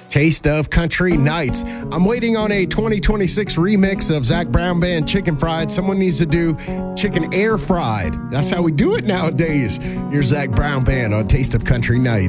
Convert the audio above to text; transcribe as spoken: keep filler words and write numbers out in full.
Taste of Country Nights. I'm waiting on a twenty twenty-six remix of Zac Brown Band Chicken Fried. Someone needs to do chicken air fried. That's how we do it nowadays. Here's Zac Brown Band on Taste of Country Nights.